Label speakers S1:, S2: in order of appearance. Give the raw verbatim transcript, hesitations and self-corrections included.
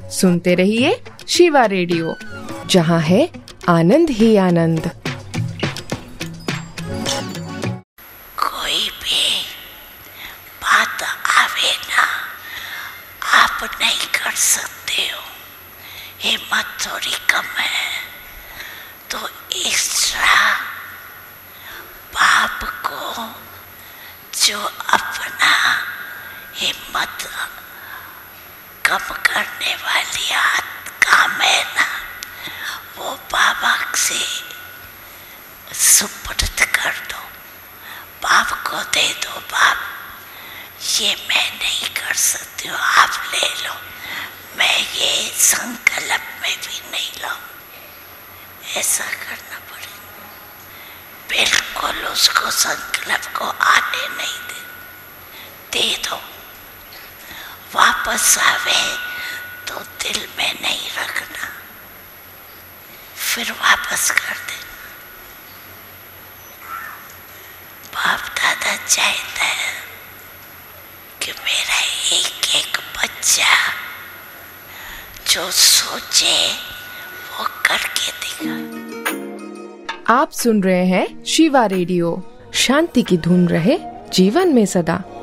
S1: सुनते रहिए शिवा रेडियो, जहाँ है आनंद ही आनंद।
S2: कोई भी बात आवे ना, आप नहीं कर सकते हो, हिम्मत थोड़ी कम है, तो एक्स्ट्रा बाप को जो अपना हिम्मत कम करने वाली आदत काम है ना, वो बाबा से सुपुर्द कर दो, बाप को दे दो। बाप, ये मैं नहीं कर सकती हूँ, आप ले लो, मैं ये संकल्प में भी नहीं लाऊं। ऐसा करना पड़ेगा, बिल्कुल उसको संकल्प को आने नहीं दे दे दो। वापस आवे तो दिल में नहीं रखना, फिर वापस कर देना। बाप दादा चाहता है कि मेरा एक एक बच्चा जो सोचे वो करके दिखाए।
S1: आप सुन रहे हैं शिवा रेडियो, शांति की धुन रहे जीवन में सदा।